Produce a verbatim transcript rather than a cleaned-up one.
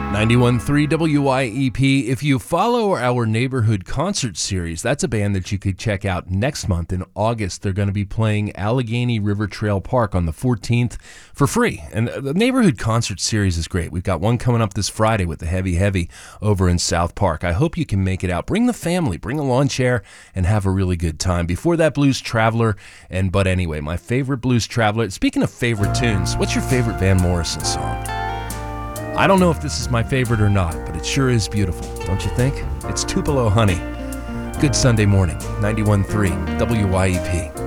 ninety-one point three W Y E P. If you follow our neighborhood concert series, that's a band that you could check out next month in August. They're going to be playing Allegheny River Trail Park on the fourteenth for free. And the neighborhood concert series is great. We've got one coming up this Friday with the Heavy Heavy over in South Park. I hope you can make it out. Bring the family, bring a lawn chair, and have a really good time. Before that, Blues Traveler. And but anyway, my favorite Blues Traveler. Speaking of favorite tunes, what's your favorite Van Morrison song? I don't know if this is my favorite or not, but it sure is beautiful, don't you think? It's Tupelo Honey. Good Sunday morning, ninety-one point three W Y E P.